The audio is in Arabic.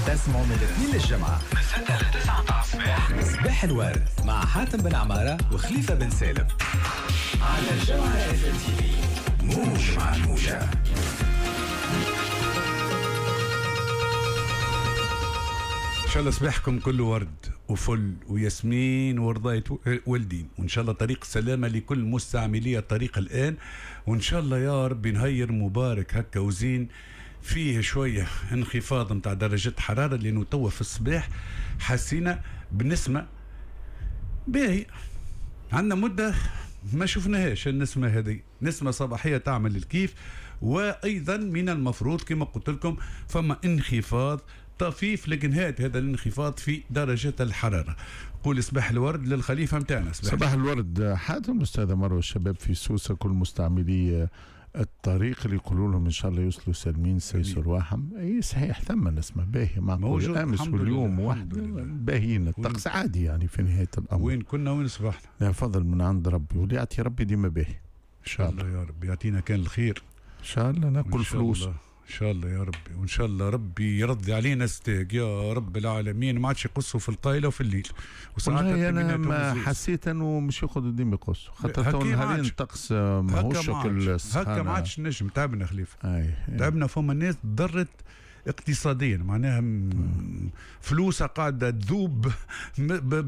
تسمعوا من الاثنين للجمعة من 6 ل 9 الصباح صباح الورد مع حاتم بن عمارة وخليفة بن سالم على الجمعة FMTV. موج مع الموجة. إن شاء الله صباحكم كله ورد وفل وياسمين ورضاية والدين، وإن شاء الله طريق السلامة لكل مستعملي الطريق الآن، وإن شاء الله يا رب نهير مبارك هكا وزين فيه شوية انخفاض متاع درجة حرارة، لأنه توا في الصباح حسينا بالنسمة باهي، عندنا مدة ما شفناهاش النسمة هذه، نسمة صباحية تعمل الكيف. وأيضا من المفروض كما قلت لكم فما انخفاض طفيف لكن هذا الانخفاض في درجة الحرارة. قول صباح الورد للخليفة متاعنا. صباح الورد حاتم، أستاذة مروة، الشباب في سوسة، كل مستعملي الطريق اللي يقولوا لهم إن شاء الله يوصلوا سالمين سيسر واحم. أي صحيح ثم نسمة باهية معقول أمس واليوم واحد باهيين، الطقس عادي يعني في نهاية الأمر. وين كنا وين صباحنا؟ لا فضل من عند ربي، واللي يعطي ربي ديما باهي إن شاء الله. يا رب يعطينا كان الخير إن شاء الله، ناكل فلوس إن شاء الله يا ربي، وإن شاء الله ربي يرضي علينا ستاق يا رب العالمين، ما عادش يقصوا في القايلة وفي الليل. وساعات أنا ما حسيت أنه مش ياخذوا ديما يقصوا، خاطر تو نهارين الطقس ماهوش شكل هكا ما عادش نجم. تعبنا خليفة، تعبنا. فما الناس ضرت اقتصاديا، معناها فلوسها قاعدة تذوب